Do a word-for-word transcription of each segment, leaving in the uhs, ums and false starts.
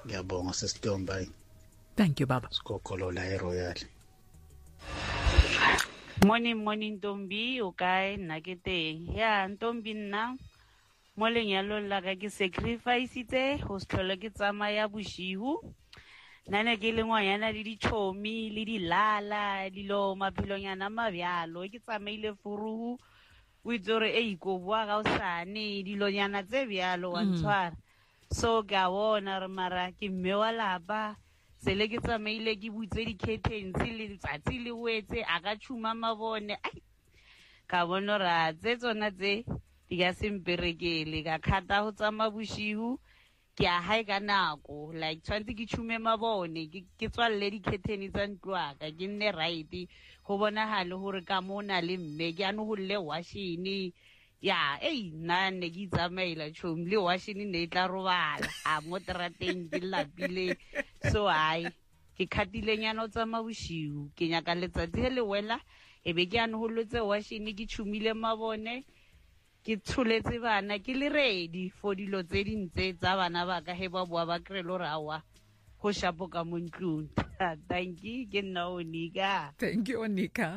Ngiyabonga sesitomba. Thank you, Baba. Sikokolo la eRoyal. Morning, morning, Ntombi, okay, nakete. Ya, Ntombi nna. Mo lenyalong la ka ke sacrifice-itse ho se tlhole ke tsamaya boshihu. Nane ke le ngwanyana le ditšhomi le dilala dilo maphelonyana mabjalo ke tsamaile furuhu o itse gore e ikoboa ga o sane dilonyana tse bjalo wa ntshwara so ke a bona re mara ke mme wa lapa sele ke tsamaile ke butse di-curtains le letsatsi le wetse a ka tšhuma mabone ai ka bona ra tse tsona tse di ka semperekele ka khata go tsamaya boshihu ke a hae ka nako like tshwantse ke tšhume mabone ke tswalle di-curtain tsa ntloaka ke nne right go bonagale gore ka mo na le mme ke ano go lle washini ya ei nna ne ke itsamaela tšhomi le washini ne e tla robala a mo terateng ke lapile so ai ke khatilenyana o tsamaya boshiu ke nyaka letsatsi he le wela e be ke ano go lotse washini ke tšhumile mabone ke tsholetse bana ke le ready for dilo tse dintse tsa bana ba ka he ba boa ba krelo rawa go shapo ka mo ntlong. Thank you ke nna Onika. Thank you, Onika.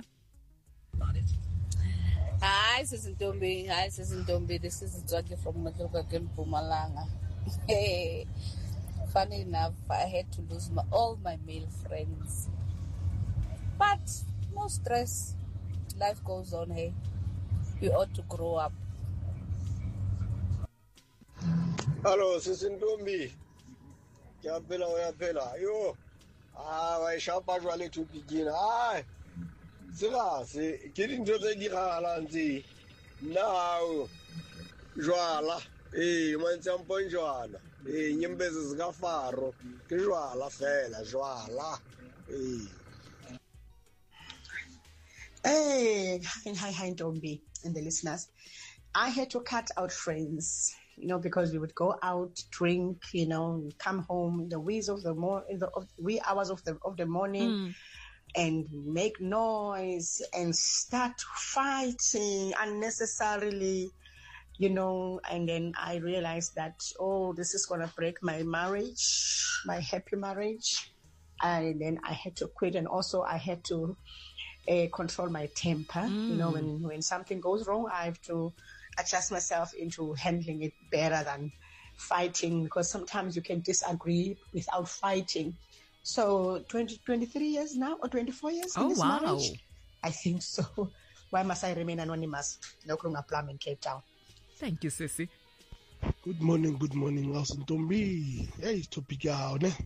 Hi, Sisi Ntombi. Hi, Sisi Ntombi. This is Zwaki from Matukaken, Mpumalanga. Hey, funny enough, I had to lose my, all my male friends. But no stress. Life goes on, hey. We ought to grow up. Hello, Sisi Ntombi. Ke phela o ya phela. Yo. Ah, wa shapa jwale to begin. Ah. Sera se ke dintho tse di gagalang tse. Now. Jwala. Eh, mantsa mpon jwala. Eh, nyembeze zika faro. Ke jwala fela, jwala. Eh. Hey, hi, hi, hi, Ntombi and the listeners. I had to cut out friends, you know, because we would go out, drink, you know, come home in the wee of the more in the of, wee hours of the of the morning, mm. and make noise and start fighting unnecessarily, you know. And then I realized that oh, this is gonna break my marriage, my happy marriage, and then I had to quit. And also I had to uh, control my temper. Mm. You know, when when something goes wrong, I have to adjust myself into handling it better than fighting, because sometimes you can disagree without fighting. So twenty, twenty-three years now, or twenty-four years oh, in this wow. marriage? I think so. Why must I remain anonymous? No Plum in Cape Town. Thank you, Sissy. Good morning, good morning, Ntombi. Hey, topic ya ne.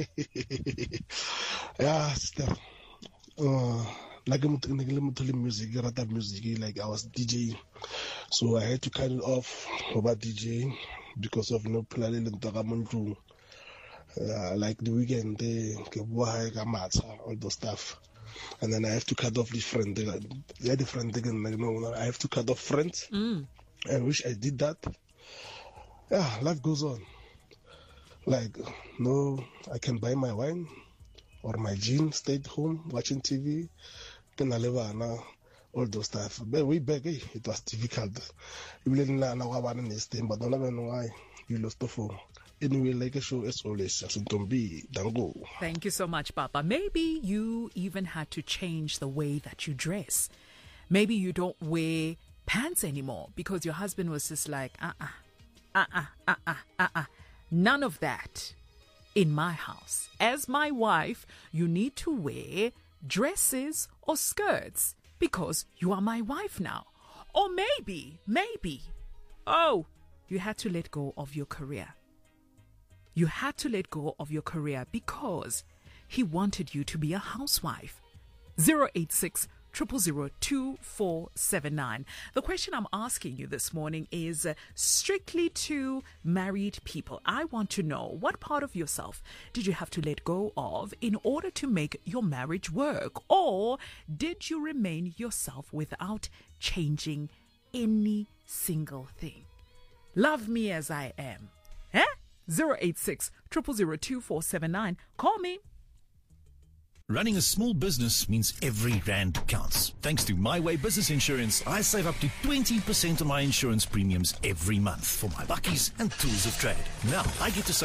Yeah, sister. Uh, like I'm telling music, rata music, like I was DJing. So I had to cut it off about DJing because of no planning and tagamuntu. Uh, like the weekend, all those stuff. And then I have to cut off the friend. Yeah, the friend again, like, no, I have to cut off friends. Mm. I wish I did that. Yeah, life goes on. Like, no, I can buy my wine or my gin, stay at home watching T V. Then I live on all those stuff. But way back, eh, it was difficult. You didn't know what I this thing, but don't ever know why you lost the phone. Anyway, like a show, as always, Ntombi, Dango. Thank you so much, Papa. Maybe you even had to change the way that you dress. Maybe you don't wear pants anymore because your husband was just like, uh-uh, uh-uh, uh-uh, uh-uh. None of that in my house. As my wife, you need to wear dresses or skirts because you are my wife now. Or maybe, maybe, oh, you had to let go of your career. You had to let go of your career because he wanted you to be a housewife. zero eight six, zero zero zero, two four seven nine. The question I'm asking you this morning is uh, strictly to married people. I want to know, what part of yourself did you have to let go of in order to make your marriage work? Or did you remain yourself without changing any single thing? Love me as I am. Eh? zero eight six, zero zero zero, two four seven nine. Call me. Running a small business means every rand counts. Thanks to My Way Business Insurance, I save up to twenty percent of my insurance premiums every month for my buckies and tools of trade. Now I get to save